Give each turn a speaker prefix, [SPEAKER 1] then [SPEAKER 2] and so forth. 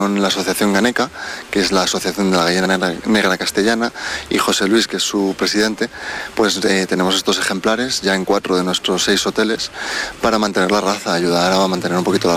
[SPEAKER 1] la asociación Ganeca, que es la asociación de la gallina negra castellana, y José Luis, que es su presidente, pues tenemos estos ejemplares ya en 4 de nuestros 6 hoteles para mantener la raza, ayudar a mantener un poquito la